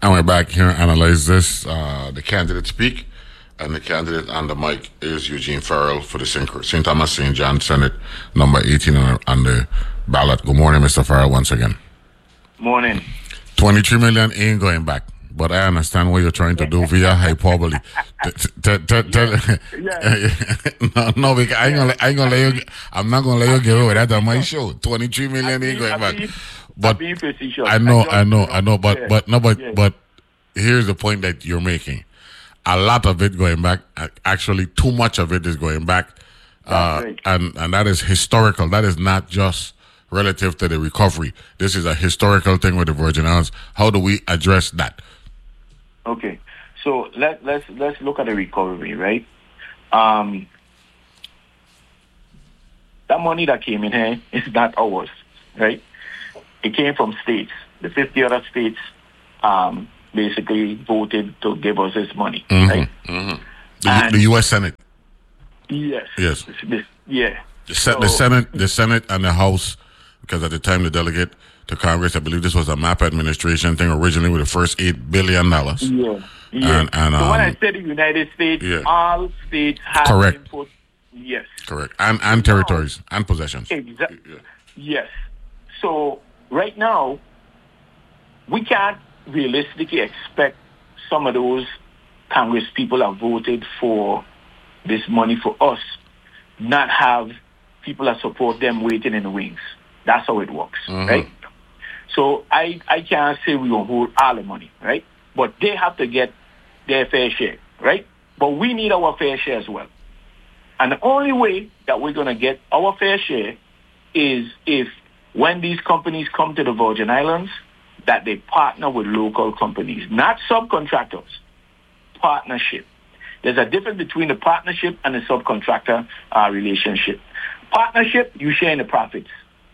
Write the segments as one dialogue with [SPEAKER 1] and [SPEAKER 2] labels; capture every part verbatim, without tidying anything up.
[SPEAKER 1] And we're back here and analyze this. Uh, the candidate speak, and the candidate on the mic is Eugene Farrell for the Saint Thomas Saint John Senate, number eighteen on, on the ballot. Good morning, Mister Farrell, once again.
[SPEAKER 2] Morning.
[SPEAKER 1] twenty-three million ain't going back, but I understand what you're trying to do via hyperbole. t- t- t- no, no, because I ain't gonna, I ain't gonna let you. I'm not gonna let you get away. That's on my show. twenty-three million ain't going back. But I know, I know, I know, but but no, but but here's the point that you're making. A lot of it going back. Actually, too much of it is going back, uh, and and that is historical. That is not just relative to the recovery. This is a historical thing with the Virgin Islands. How do we address that?
[SPEAKER 2] Okay, so let let's let's look at the recovery, right? Um, that money that came in here is not ours, right? It came from states. The fifty other states um, basically voted to give us this money,
[SPEAKER 1] mm-hmm,
[SPEAKER 2] right?
[SPEAKER 1] Mm-hmm. The, the U S Senate.
[SPEAKER 2] Yes.
[SPEAKER 1] Yes.
[SPEAKER 2] This, this, yeah.
[SPEAKER 1] The, se- so, the Senate, the Senate, and the House, because at the time the delegate to Congress, I believe this was a MAP administration thing originally with the first eight billion dollars.
[SPEAKER 2] Yeah. Yeah. And, and, so um, when I said the United States, yeah. all states have
[SPEAKER 1] correct.
[SPEAKER 2] input. Yes.
[SPEAKER 1] Correct. And and territories now, and possessions.
[SPEAKER 2] Exactly.
[SPEAKER 1] Yeah.
[SPEAKER 2] Yes. So right now, we can't realistically expect some of those Congress people that voted for this money for us not have people that support them waiting in the wings. That's how it works, mm-hmm. right? So I, I can't say we will hold all the money, right? But they have to get their fair share, right? But we need our fair share as well. And the only way that we're going to get our fair share is if when these companies come to the Virgin Islands, that they partner with local companies, not subcontractors, partnership. There's a difference between the partnership and the subcontractor uh, relationship. Partnership, you share in the profits.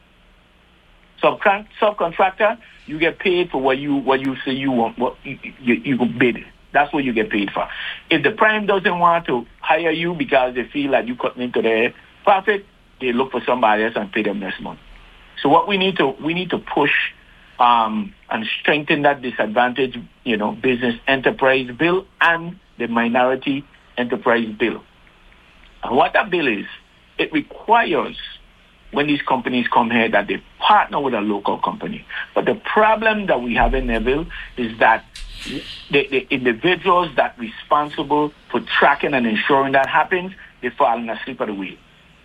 [SPEAKER 2] Subcon- subcontractor, you get paid for what you what you say you want, what you, you, you bid. That's what you get paid for. If the prime doesn't want to hire you because they feel like you cutting into their profit, they look for somebody else and pay them less money. So what we need to we need to push um, and strengthen that disadvantaged, you know, business enterprise bill and the minority enterprise bill. And what that bill is, it requires when these companies come here that they partner with a local company. But the problem that we have in Neville is that the, the individuals that are responsible for tracking and ensuring that happens, they're falling asleep at the wheel.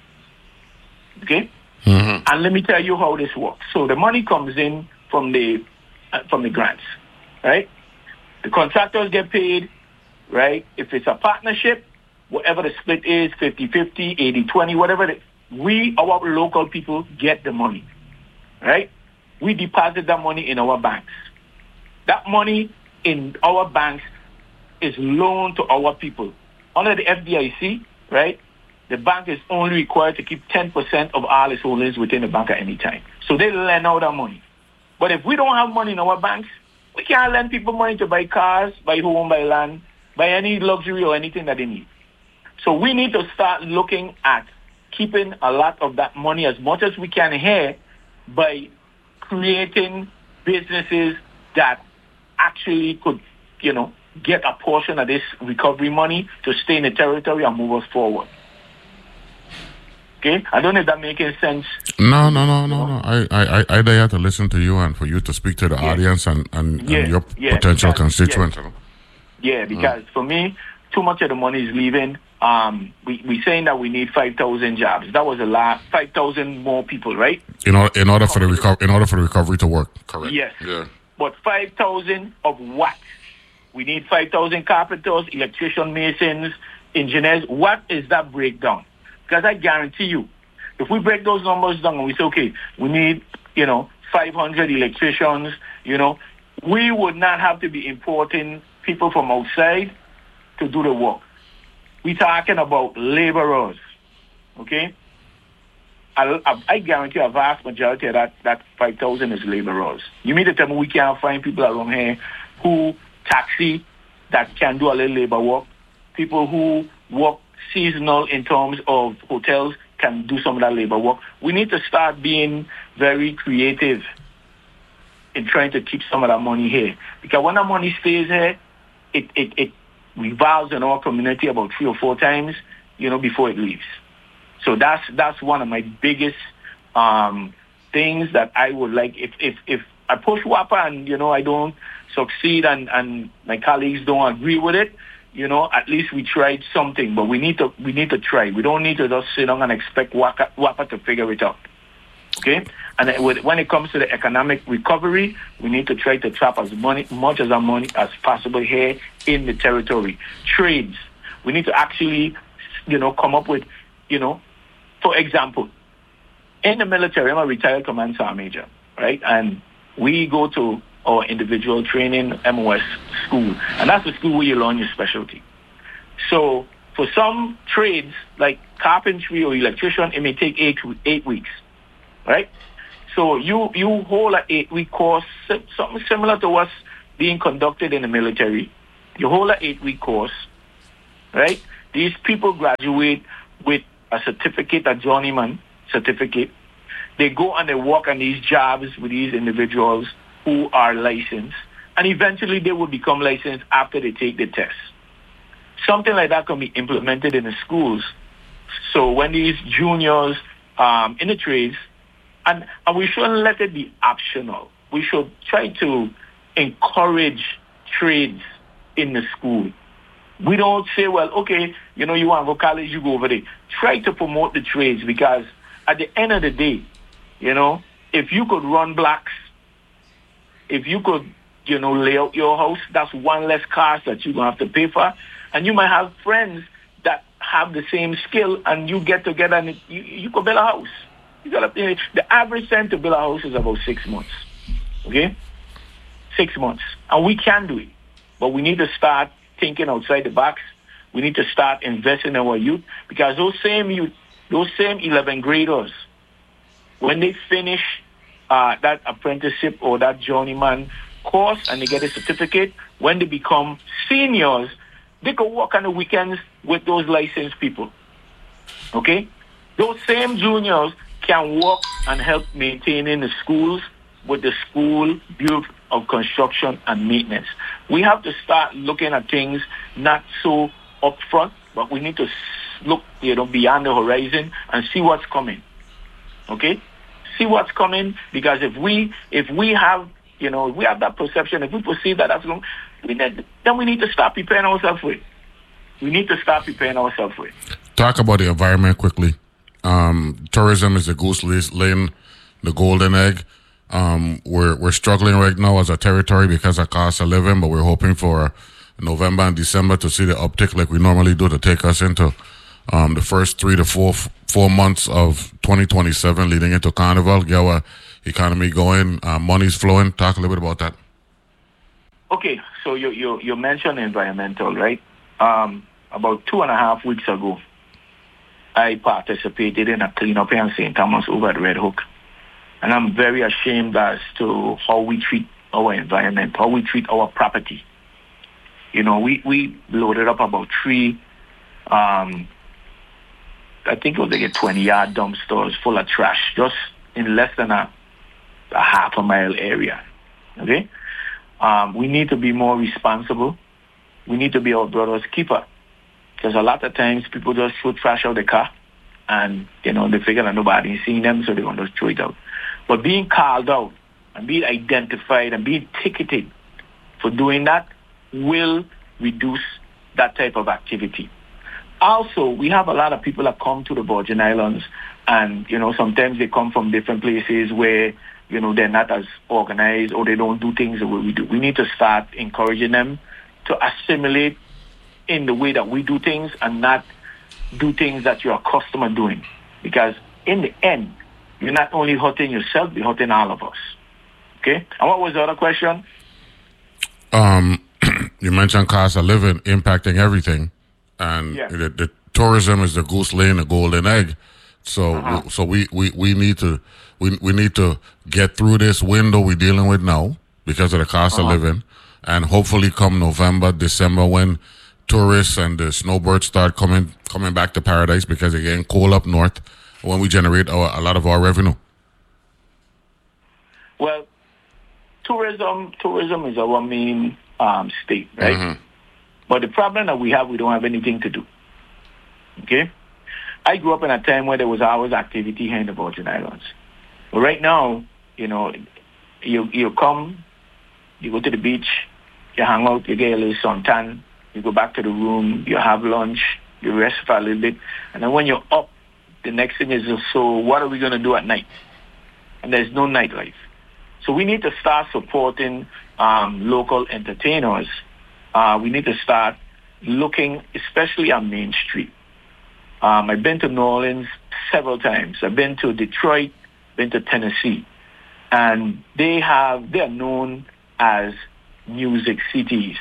[SPEAKER 2] Okay?
[SPEAKER 1] Mm-hmm.
[SPEAKER 2] And let me tell you how this works. So the money comes in from the uh, from the grants, right? The contractors get paid, right? If it's a partnership, whatever the split is, fifty-fifty, eighty-twenty, whatever, it, we, our local people, get the money, right? We deposit that money in our banks. That money in our banks is loaned to our people. Under the F D I C, right? The bank is only required to keep ten percent of all its holdings within the bank at any time. So they lend out our money. But if we don't have money in our banks, we can't lend people money to buy cars, buy home, buy land, buy any luxury or anything that they need. So we need to start looking at keeping a lot of that money as much as we can here by creating businesses that actually could, you know, get a portion of this recovery money to stay in the territory and move us forward. Okay, I don't know if that making sense.
[SPEAKER 1] No, no, no, no, no. I, I, I there to listen to you and for you to speak to the yeah. audience and, and,
[SPEAKER 2] yeah.
[SPEAKER 1] and your
[SPEAKER 2] yeah.
[SPEAKER 1] potential
[SPEAKER 2] because,
[SPEAKER 1] constituents.
[SPEAKER 2] Yeah, yeah because mm. for me, too much of the money is leaving. Um, we we saying that we need five thousand jobs. That was a lot. Five thousand more people, right?
[SPEAKER 1] In order, in order for the reco- in order for the recovery to work. Correct.
[SPEAKER 2] Yes.
[SPEAKER 1] Yeah.
[SPEAKER 2] But five thousand of what? We need five thousand carpenters, electricians, masons, engineers. What is that breakdown? Because I guarantee you, if we break those numbers down and we say, okay, we need, you know, five hundred electricians, you know, we would not have to be importing people from outside to do the work. We're talking about laborers, okay? I, I, I guarantee a vast majority of that, that five thousand is laborers. You mean to tell me we can't find people around here who taxi that can do a little labor work, people who work seasonal in terms of hotels can do some of that labor work. We need to start being very creative in trying to keep some of that money here. Because when that money stays here, it, it, it revolves in our community about three or four times, you know, before it leaves. So that's that's one of my biggest um, things that I would like. If, if, if I push WAPA and, you know, I don't succeed and, and my colleagues don't agree with it, you know, at least we tried something. But we need to we need to try. We don't need to just sit down and expect WAPA, WAPA to figure it out. Okay? And it, when it comes to the economic recovery, we need to try to trap as money, much as our money as possible here in the territory. Trades. We need to actually, you know, come up with, you know, for example, in the military, I'm a retired command sergeant major, right? And we go to our individual training M O S school, and that's the school where you learn your specialty. So for some trades, like carpentry or electrician, it may take eight eight weeks, right? So you you hold an eight-week course, something similar to what's being conducted in the military. You hold an eight-week course, right? These people graduate with a certificate, a journeyman certificate. They go and they work on these jobs with these individuals who are licensed, and eventually they will become licensed after they take the test. Something like that can be implemented in the schools. So when these juniors um, in the trades, and, and we shouldn't let it be optional. We should try to encourage trades in the school. We don't say, well, okay, you know, you want to go college, you go over there. Try to promote the trades, because at the end of the day, you know, if you could run blocks, if you could, you know, lay out your house, that's one less cost that you're going to have to pay for. And you might have friends that have the same skill, and you get together and you, you could build a house. You got to, the average time to build a house is about six months. Okay? Six months. And we can do it. But we need to start thinking outside the box. We need to start investing in our youth, because those same youth, those same eleventh graders, when they finish uh, that apprenticeship or that journeyman course and they get a certificate, when they become seniors, they can work on the weekends with those licensed people. Okay? Those same juniors can work and help maintaining the schools with the School Bureau of Construction and Maintenance. We have to start looking at things not so upfront, but we need to look, you know, beyond the horizon and see what's coming. Okay? See what's coming, because if we if we have, you know, if we have that perception, if we perceive that that's going, we need, then we need to start preparing ourselves for it. We need to start preparing ourselves for it.
[SPEAKER 1] Talk about the environment quickly. Um, tourism is the goose laying the golden egg. Um, we're we're struggling right now as a territory because of cost of living, but we're hoping for November and December to see the uptick like we normally do to take us into um, the first three to four four months of twenty twenty-seven, leading into Carnival. Get our economy going, uh, money's flowing. Talk a little bit about that.
[SPEAKER 2] Okay, so you you you mentioned environmental, right? Um, about two and a half weeks ago, I participated in a cleanup here in Saint Thomas over at Red Hook. And I'm very ashamed as to how we treat our environment, how we treat our property. You know, we, we loaded up about three, um, I think it was like a twenty-yard dumpsters full of trash, just in less than a, a half a mile area. Okay? Um, we need to be more responsible. We need to be our brother's keeper. Because a lot of times people just throw trash out the car and, you know, they figure that nobody's seeing them, so they're going to just throw it out. But being called out and being identified and being ticketed for doing that will reduce that type of activity. Also, we have a lot of people that come to the Virgin Islands, and, you know, sometimes they come from different places where, you know, they're not as organized or they don't do things the way we do. We need to start encouraging them to assimilate in the way that we do things and not do things that you're accustomed to doing. Because in the end, you're not only hurting yourself, you're hurting all of us. Okay? And what was the other question?
[SPEAKER 1] Um, you mentioned cost of living impacting everything. And
[SPEAKER 2] yeah.
[SPEAKER 1] the, the tourism is the goose laying the golden egg. So
[SPEAKER 2] uh-huh.
[SPEAKER 1] so we, we, we need to we we need to get through this window we're dealing with now because of the cost uh-huh. of living. And hopefully come November, December, when tourists and the snowbirds start coming coming back to paradise because it's getting cold up north, when we generate our, a lot of our revenue.
[SPEAKER 2] Well, tourism, tourism is our main um, state, right? Mm-hmm. But the problem that we have, we don't have anything to do. Okay? I grew up in a time where there was always activity here in the Virgin Islands. But right now, you know, you you come, you go to the beach, you hang out, you get a little suntan, you go back to the room, you have lunch, you rest for a little bit, and then when you're up, the next thing is, so what are we going to do at night? And there's no nightlife. So we need to start supporting um, local entertainers. Uh, we need to start looking, especially on Main Street. Um, I've been to New Orleans several times. I've been to Detroit, been to Tennessee. And they have, they are known as music cities.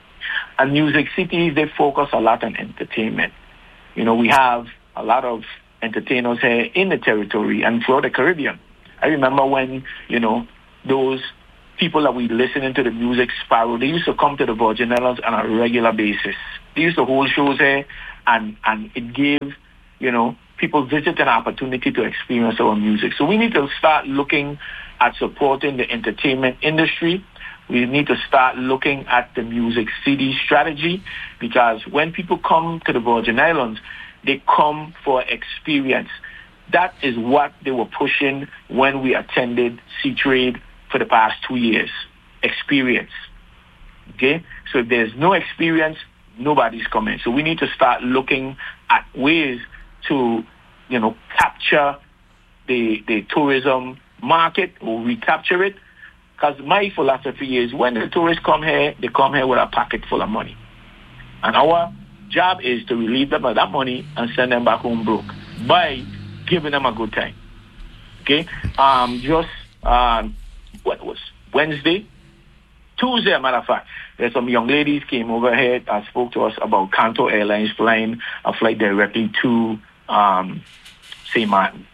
[SPEAKER 2] And music cities, they focus a lot on entertainment. You know, we have a lot of entertainers here in the territory and throughout the Caribbean. I remember when, you know, those people that we listening to the music, Sparrow, they used to come to the Virgin Islands on a regular basis. They used to hold shows here, and, and it gave, you know, people visit an opportunity to experience our music. So we need to start looking at supporting the entertainment industry. We need to start looking at the music city strategy, because when people come to the Virgin Islands, they come for experience. That is what they were pushing when we attended C-Trade for the past two years. Experience. Okay? So if there's no experience, nobody's coming. So we need to start looking at ways to, you know, capture the the tourism market or recapture it. Because my philosophy is when the tourists come here, they come here with a pocket full of money. And our job is to relieve them of that money and send them back home broke by giving them a good time. Okay? Um, just, um, what was Wednesday? Tuesday, as a matter of fact, there's some young ladies came over here and spoke to us about Kanto Airlines flying a flight directly to um, Saint Martin.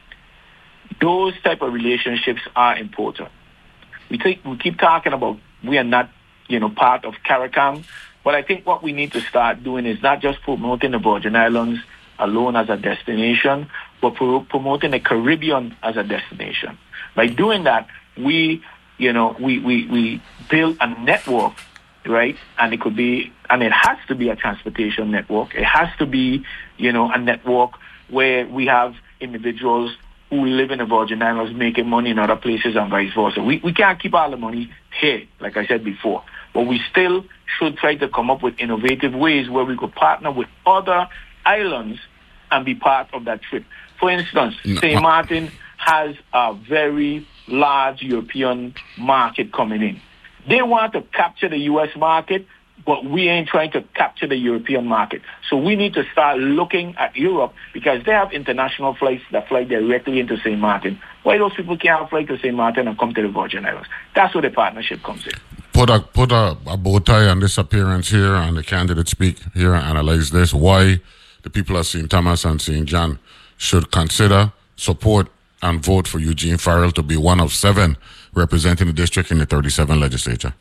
[SPEAKER 2] Those type of relationships are important. We take, we keep talking about we are not, you know, part of CARICOM, but I think what we need to start doing is not just promoting the Virgin Islands alone as a destination, but pro- promoting the Caribbean as a destination. By doing that, we, you know, we, we, we build a network, right? And it could be, and it has to be a transportation network. It has to be, you know, a network where we have individuals who live in the Virgin Islands making money in other places and vice versa. We we can't keep all the money here, like I said before. But we still should try to come up with innovative ways where we could partner with other islands and be part of that trip. For instance, no. Saint Martin has a very large European market coming in. They want to capture the U S market, but we ain't trying to capture the European market. So we need to start looking at Europe because they have international flights that fly directly into Saint Martin. Why those people can't fly to Saint Martin and come to the Virgin Islands? That's where the partnership comes in.
[SPEAKER 1] Put a put a, a bow tie on this appearance here, and the candidate speak here and analyze this. Why the people of Saint Thomas and Saint John should consider, support, and vote for Eugene Farrell to be one of seven representing the district in the thirty-seventh legislature.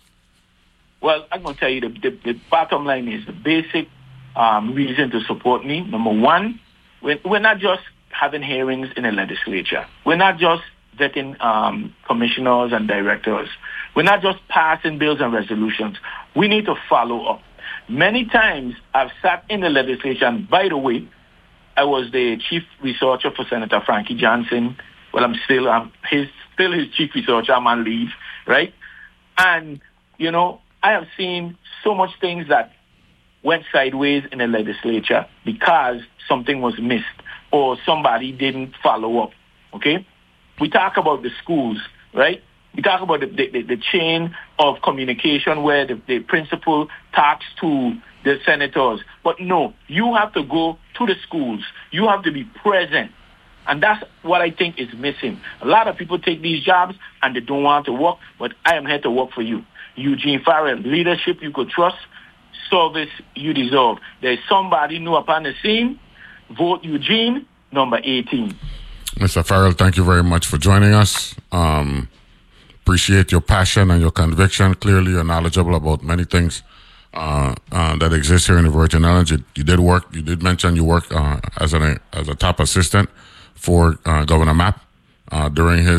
[SPEAKER 2] Well, I'm going to tell you, the, the, the bottom line is the basic um, reason to support me. Number one, we're, we're not just having hearings in the legislature. We're not just vetting um, commissioners and directors. We're not just passing bills and resolutions. We need to follow up. Many times I've sat in the legislature, and by the way, I was the chief researcher for Senator Frankie Johnson. Well, I'm still, I'm his, still his chief researcher. I'm on leave, right? And, you know, I have seen so much things that went sideways in the legislature because something was missed or somebody didn't follow up, okay? We talk about the schools, right? We talk about the, the, the chain of communication where the, the principal talks to the senators. But no, you have to go to the schools. You have to be present. And that's what I think is missing. A lot of people take these jobs and they don't want to work, but I am here to work for you. Eugene Farrell, leadership you could trust, service you deserve. There's somebody new upon the scene. Vote Eugene, number eighteen.
[SPEAKER 1] Mister Farrell, thank you very much for joining us. Um, appreciate your passion and your conviction. Clearly, you're knowledgeable about many things uh, uh, that exist here in the Virgin Islands. You, you did work. You did mention you work uh, as an as a top assistant for uh, Governor Mapp uh, during his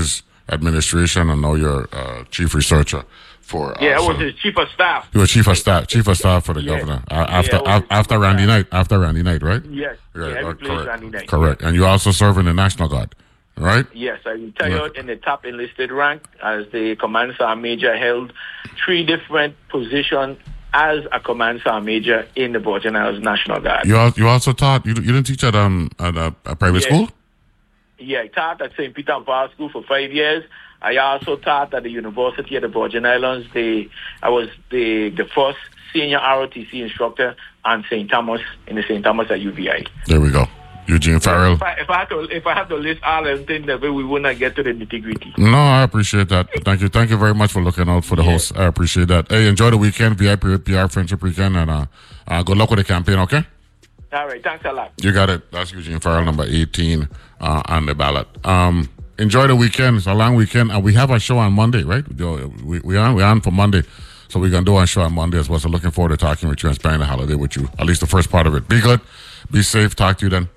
[SPEAKER 1] administration, and now you're uh, chief researcher for. Uh,
[SPEAKER 2] yeah, I was
[SPEAKER 1] so
[SPEAKER 2] his chief of staff.
[SPEAKER 1] You were chief of staff, chief of staff for the
[SPEAKER 2] Yeah.
[SPEAKER 1] governor uh, after
[SPEAKER 2] Yeah, I was
[SPEAKER 1] uh, after
[SPEAKER 2] chief of
[SPEAKER 1] Randy
[SPEAKER 2] staff.
[SPEAKER 1] Knight, after Randy Knight, right?
[SPEAKER 2] Yes.
[SPEAKER 1] Right,
[SPEAKER 2] Yeah,
[SPEAKER 1] uh,
[SPEAKER 2] every place
[SPEAKER 1] correct.
[SPEAKER 2] Randy Knight.
[SPEAKER 1] Correct, and you also serve in the National Guard, right?
[SPEAKER 2] Yes, I retired in the top enlisted rank as the Command Sergeant Major, held three different positions as a Command Sergeant Major in the Virgin Islands National Guard.
[SPEAKER 1] You al- you also taught you, you didn't teach at um at a, a private
[SPEAKER 2] Yeah.
[SPEAKER 1] school?
[SPEAKER 2] Yeah, I taught at Saint Peter Bar School for five years. I also taught at the University of the Virgin Islands. The, I was the, the first senior R O T C instructor on Saint Thomas, in the Saint Thomas at U V I.
[SPEAKER 1] There we go. Eugene Farrell.
[SPEAKER 2] If I, if I had to, if I have to list all of them, then we would not get to the nitty gritty.
[SPEAKER 1] No, I appreciate that. Thank you. Thank you very much for looking out for the
[SPEAKER 2] Yeah.
[SPEAKER 1] host. I appreciate that. Hey, enjoy the weekend, V I P, P R Friendship Weekend, and uh, uh, good luck with the campaign, okay?
[SPEAKER 2] All right, thanks a lot.
[SPEAKER 1] You got it. That's Eugene Farrell, number eighteen uh, on the ballot. Um, enjoy the weekend. It's a long weekend. And we have our show on Monday, right? We, we on, we're on for Monday. So we're going to do our show on Monday as well. So looking forward to talking with you and spending the holiday with you, at least the first part of it. Be good. Be safe. Talk to you then.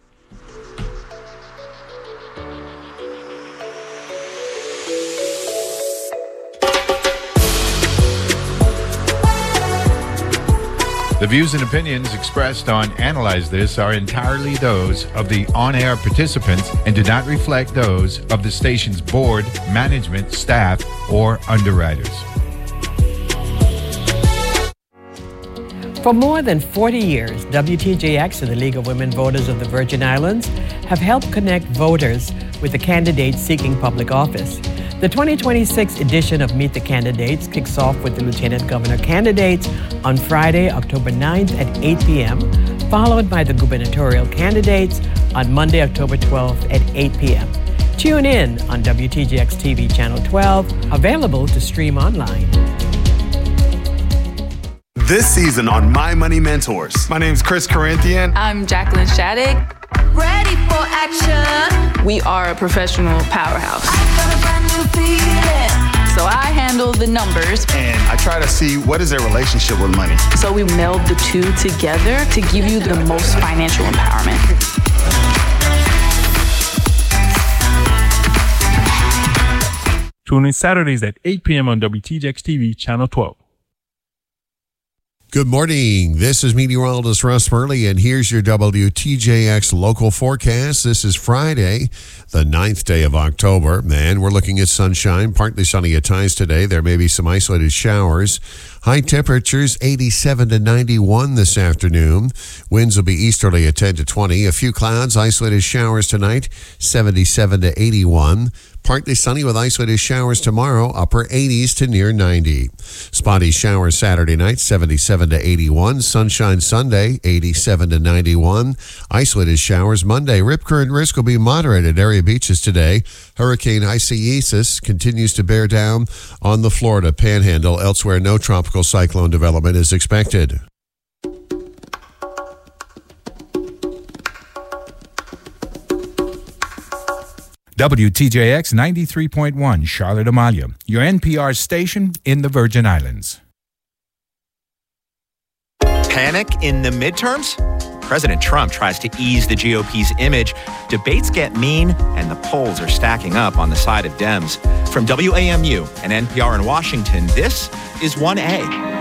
[SPEAKER 3] The views and opinions expressed on Analyze This are entirely those of the on-air participants and do not reflect those of the station's board, management, staff, or underwriters.
[SPEAKER 4] For more than forty years, W T J X and the League of Women Voters of the Virgin Islands have helped connect voters with the candidates seeking public office. The twenty twenty-six edition of Meet the Candidates kicks off with the Lieutenant Governor candidates on Friday, October ninth at eight p.m., followed by the gubernatorial candidates on Monday, October twelfth at eight p.m. Tune in on W T J X T V Channel twelve, available to stream online.
[SPEAKER 5] This season on My Money Mentors. My name's Chris Corinthian.
[SPEAKER 6] I'm Jacqueline Shattuck.
[SPEAKER 7] Ready for action.
[SPEAKER 6] We are a professional powerhouse.
[SPEAKER 7] I got a brand new feeling.
[SPEAKER 6] So I handle the numbers.
[SPEAKER 5] And I try to see what is their relationship with money.
[SPEAKER 6] So we meld the two together to give you the most financial empowerment.
[SPEAKER 8] Tune in Saturdays at eight p.m. on W T J X T V Channel twelve.
[SPEAKER 9] Good morning. This is meteorologist Russ Murley, and here's your W T J X local forecast. This is Friday, the ninth day of October, and we're looking at sunshine, partly sunny at times today. There may be some isolated showers. High temperatures, eighty-seven to ninety-one this afternoon. Winds will be easterly at ten to twenty. A few clouds, isolated showers tonight, seventy-seven to eighty-one. Partly sunny with isolated showers tomorrow, upper eighties to near ninety. Spotty showers Saturday night, seventy-seven to eighty-one. Sunshine Sunday, eighty-seven to ninety-one. Isolated showers Monday. Rip current risk will be moderate at area beaches today. Hurricane Isaias continues to bear down on the Florida Panhandle. Elsewhere, no tropical cyclone development is expected.
[SPEAKER 3] W T J X ninety-three point one, Charlotte Amalia, your N P R station in the Virgin Islands.
[SPEAKER 10] Panic in the midterms? President Trump tries to ease the G O P's image. Debates get mean, and the polls are stacking up on the side of Dems. From W A M U and N P R in Washington, this is one A.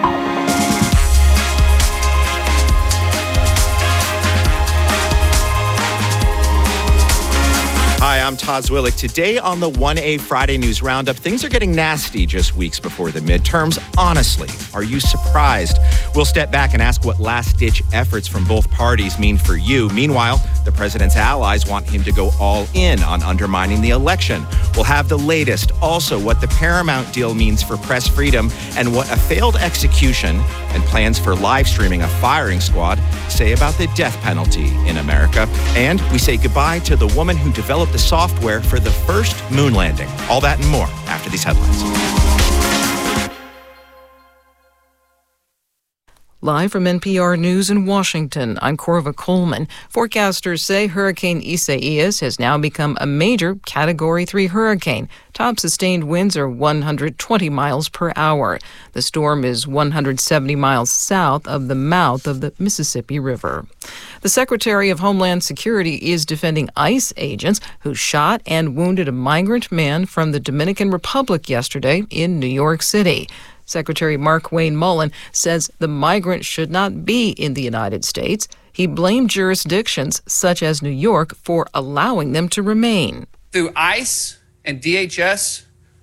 [SPEAKER 10] Hi, I'm Todd Zwillick. Today on the one A Friday News Roundup, things are getting nasty just weeks before the midterms. Honestly, are you surprised? We'll step back and ask what last-ditch efforts from both parties mean for you. Meanwhile, the president's allies want him to go all in on undermining the election. We'll have the latest, also what the Paramount deal means for press freedom and what a failed execution and plans for live streaming a firing squad say about the death penalty in America. And we say goodbye to the woman who developed the software for the first moon landing. All that and more after these headlines.
[SPEAKER 11] Live from N P R News in Washington, I'm Corva Coleman. Forecasters say Hurricane Isaias has now become a major Category three hurricane. Top sustained winds are one hundred twenty miles per hour. The storm is one hundred seventy miles south of the mouth of the Mississippi River. The Secretary of Homeland Security is defending ICE agents who shot and wounded a migrant man from the Dominican Republic yesterday in New York City. Secretary Markwayne Mullin says the migrant should not be in the United States. He blamed jurisdictions such as New York for allowing them to remain.
[SPEAKER 12] Through ICE and D H S,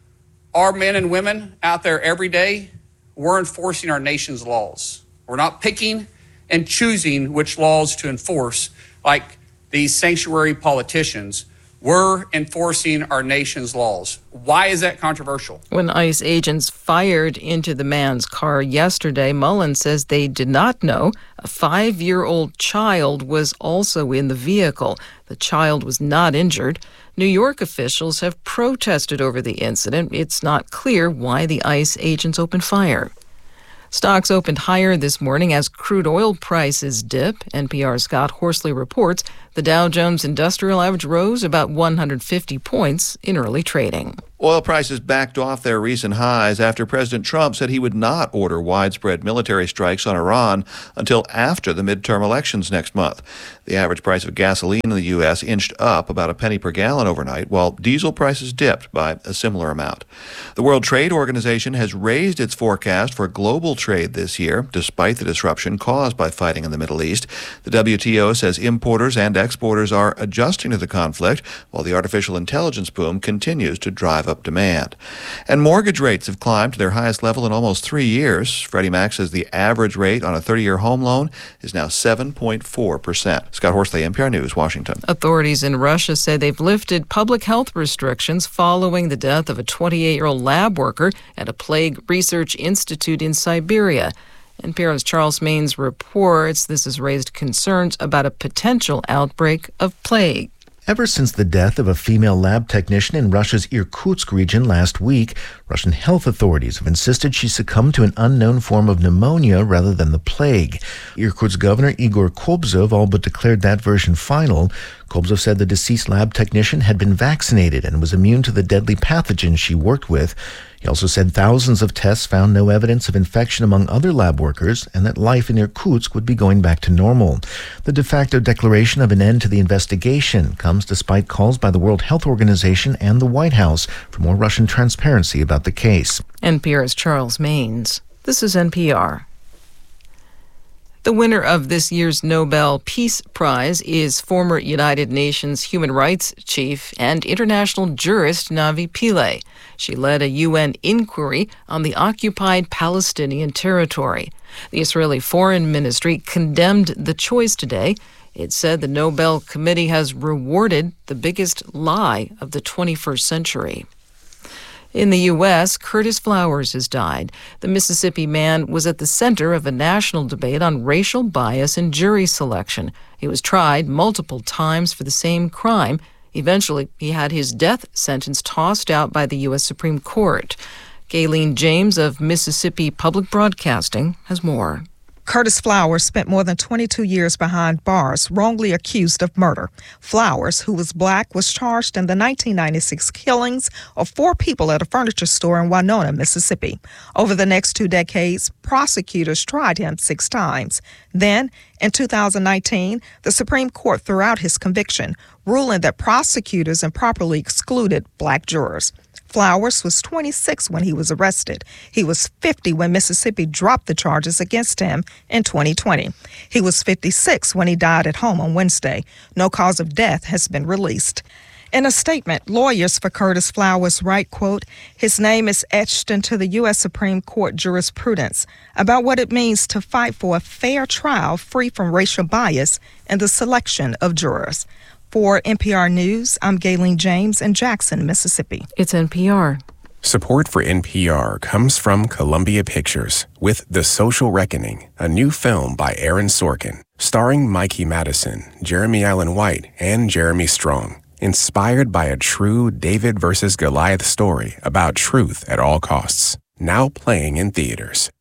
[SPEAKER 12] our men and women out there every day, we're enforcing our nation's laws. We're not picking and choosing which laws to enforce like these sanctuary politicians. We're enforcing our nation's laws. Why is that controversial?
[SPEAKER 11] When ICE agents fired into the man's car yesterday, Mullen says they did not know a five-year-old child was also in the vehicle. The child was not injured. New York officials have protested over the incident. It's not clear why the ICE agents opened fire. Stocks opened higher this morning as crude oil prices dip. N P R's Scott Horsley reports the Dow Jones Industrial Average rose about one hundred fifty points in early trading.
[SPEAKER 13] Oil prices backed off their recent highs after President Trump said he would not order widespread military strikes on Iran until after the midterm elections next month. The average price of gasoline in the U S inched up about a penny per gallon overnight, while diesel prices dipped by a similar amount. The World Trade Organization has raised its forecast for global trade this year, despite the disruption caused by fighting in the Middle East. The W T O says importers and exporters are adjusting to the conflict, while the artificial intelligence boom continues to drive up demand. And mortgage rates have climbed to their highest level in almost three years. Freddie Mac says the average rate on a thirty-year home loan is now seven point four percent. Scott Horsley, N P R News, Washington.
[SPEAKER 11] Authorities in Russia say they've lifted public health restrictions following the death of a twenty-eight-year-old lab worker at a plague research institute in Siberia. N P R's Charles Maines reports this has raised concerns about a potential outbreak of plague.
[SPEAKER 14] Ever since the death of a female lab technician in Russia's Irkutsk region last week, Russian health authorities have insisted she succumbed to an unknown form of pneumonia rather than the plague. Irkutsk Governor Igor Kobzov all but declared that version final. Kobzov said the deceased lab technician had been vaccinated and was immune to the deadly pathogen she worked with. He also said thousands of tests found no evidence of infection among other lab workers and that life in Irkutsk would be going back to normal. The de facto declaration of an end to the investigation comes despite calls by the World Health Organization and the White House for more Russian transparency about the case.
[SPEAKER 11] N P R's Charles Maines. This is N P R. The winner of this year's Nobel Peace Prize is former United Nations human rights chief and international jurist Navi Pillay. She led a U N inquiry on the occupied Palestinian territory. The Israeli Foreign Ministry condemned the choice today. It said the Nobel Committee has rewarded the biggest lie of the twenty-first century. In the U S, Curtis Flowers has died. The Mississippi man was at the center of a national debate on racial bias in jury selection. He was tried multiple times for the same crime. Eventually, he had his death sentence tossed out by the U S Supreme Court. Gayleen James of Mississippi Public Broadcasting has more.
[SPEAKER 15] Curtis Flowers spent more than twenty-two years behind bars, wrongly accused of murder. Flowers, who was black, was charged in the nineteen ninety-six killings of four people at a furniture store in Winona, Mississippi. Over the next two decades, prosecutors tried him six times. Then, in two thousand nineteen, the Supreme Court threw out his conviction, ruling that prosecutors improperly excluded black jurors. Flowers was twenty-six when he was arrested. He was fifty when Mississippi dropped the charges against him in twenty twenty. He was fifty-six when he died at home on Wednesday. No cause of death has been released. In a statement, lawyers for Curtis Flowers write, quote, his name is etched into the U S Supreme Court jurisprudence about what it means to fight for a fair trial free from racial bias in the selection of jurors. For N P R News, I'm Gayleen James in Jackson, Mississippi.
[SPEAKER 11] It's N P R.
[SPEAKER 16] Support for N P R comes from Columbia Pictures with The Social Reckoning, a new film by Aaron Sorkin, starring Mikey Madison, Jeremy Allen White, and Jeremy Strong. Inspired by a true David versus Goliath story about truth at all costs. Now playing in theaters.